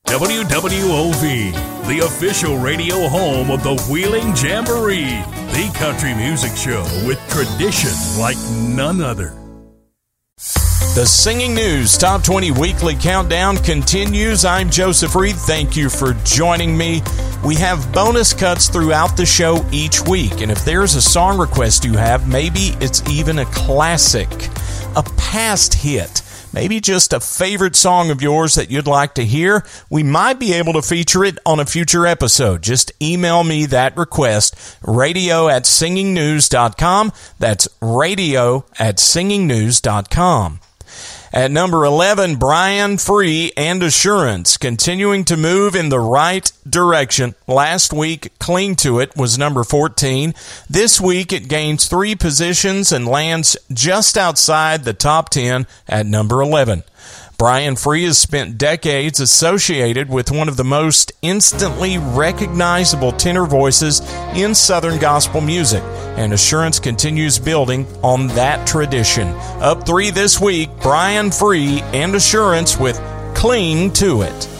WWOV, the official radio home of the Wheeling Jamboree, the country music show with tradition like none other. The Singing News Top 20 Weekly Countdown continues. I'm Joseph Reed. Thank you for joining me. We have bonus cuts throughout the show each week, and if there's a song request you have, maybe it's even a classic, a past hit, maybe just a favorite song of yours that you'd like to hear, we might be able to feature it on a future episode. Just email me that request, radio@singingnews.com. That's radio@singingnews.com. At number 11, Brian Free and Assurance, continuing to move in the right direction. Last week, Cling to It was number 14. This week, it gains 3 positions and lands just outside the top 10 at number 11. Brian Free has spent decades associated with one of the most instantly recognizable tenor voices in Southern gospel music, and Assurance continues building on that tradition. Up 3 this week, Brian Free and Assurance with Cling to It.